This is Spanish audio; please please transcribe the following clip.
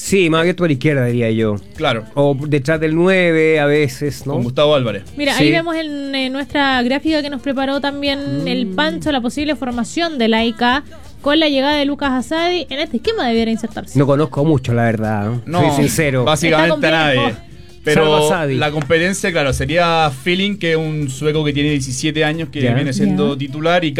Sí, más abierto por izquierda, diría yo. Claro. O detrás del 9 a veces, ¿no? Con Gustavo Álvarez. Mira, Sí. ahí vemos en nuestra gráfica que nos preparó también el Pancho la posible formación de la IK con la llegada de Lucas Asadi. En este esquema debiera insertarse. No conozco mucho, la verdad. No, Soy sincero. básicamente a Está nadie. complejo. Pero Salva Sadi. la competencia, claro, sería Feeling, que es un sueco que tiene 17 años, que Ya. viene siendo Ya. titular, y